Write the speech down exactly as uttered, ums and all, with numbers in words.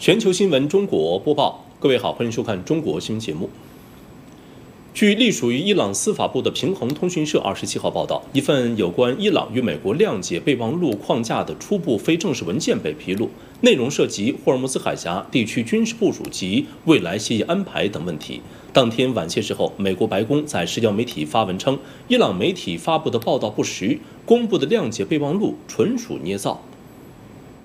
全球新闻中国播报，各位好，欢迎收看中国新闻节目。据隶属于伊朗司法部的平衡通讯社二十七号报道，一份有关伊朗与美国谅解备忘录框架的初步非正式文件被披露，内容涉及霍尔木兹海峡地区军事部署及未来协议安排等问题。当天晚些时候，美国白宫在社交媒体发文称，伊朗媒体发布的报道不实，公布的谅解备忘录纯属捏造。